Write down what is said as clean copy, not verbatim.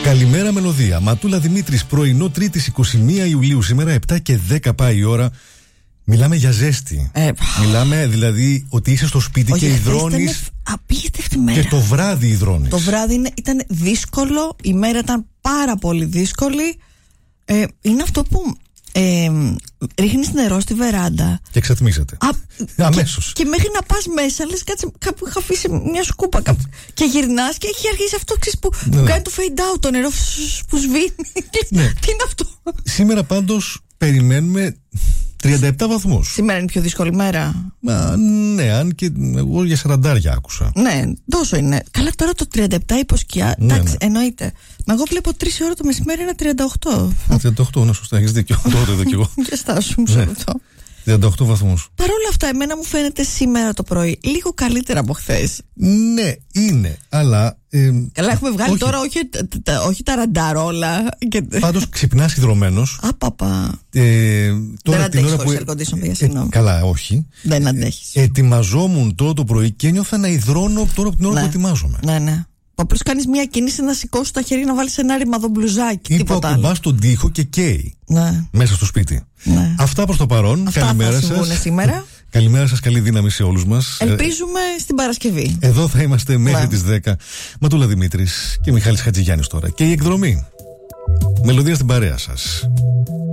Καλημέρα μελωδία. Ματούλα Δημήτρης, πρωινό Τρίτης 21 Ιουλίου. Σήμερα 7 και 10 πάει η ώρα. Μιλάμε για ζέστη. Μιλάμε δηλαδή ότι είσαι στο σπίτι και υδρώνεις. Απίστευτη μέρα. Και το βράδυ υδρώνεις. Το βράδυ ήταν δύσκολο. Η μέρα ήταν πάρα πολύ δύσκολη. Είναι αυτό που ρίχνεις νερό στη βεράντα και εξατμίζεται. Αμέσως. Και μέχρι να πας μέσα, λες κάτσε, κάπου είχα αφήσει μια σκούπα. Και γυρνάς και έχει αρχίσει αυτό που κάνει το fade out, το νερό που σβήνει. Ναι. Τι είναι αυτό? Σήμερα πάντως περιμένουμε 37 βαθμούς. Σήμερα είναι η πιο δύσκολη μέρα. Ναι, αν και εγώ για 40 άκουσα. Ναι, τόσο είναι. Καλά, τώρα το 37 υποσκιά. Ναι, εντάξει, ναι. Εννοείται. Μα εγώ βλέπω 3 ώρα το μεσημέρι ένα 38. 38, ναι, σωστά, έχεις δίκιο. Τώρα εδώ κι εγώ. Και στάσου, μισό λεπτό. 38 βαθμούς. Παρ' όλα αυτά, εμένα μου φαίνεται σήμερα το πρωί λίγο καλύτερα από χθες. Ναι, είναι, αλλά. Καλά, έχουμε βγάλει τώρα όχι τα ρανταρόλα. Πάντως ξυπνάς υδρωμένος. Απαπα. Τώρα δεν αντέχεις χωρίς air condition, συγγνώμη. Καλά, όχι. Δεν αντέχεις. Ετοιμαζόμουν τώρα το πρωί και ένιωθα να υδρώνω τώρα από την ώρα που ετοιμάζομαι. Ναι. Απλώς κάνεις μια κίνηση να σηκώσεις τα χέρια να βάλεις ένα ρημαδό μπλουζάκι. Ή που ακουμπάς τον τοίχο και καίει. Ναι. Μέσα στο σπίτι. Ναι. Αυτά προς το παρόν. Αυτά Καλημέρα θα συμβούν σήμερα. Καλημέρα σας, καλή δύναμη σε όλους μας. Ελπίζουμε στην Παρασκευή. Εδώ θα είμαστε μέχρι τις 10. Ματούλα Δημήτρης και Μιχάλης Χατζηγιάννης τώρα. Και η εκδρομή. Μελωδία στην παρέα σας.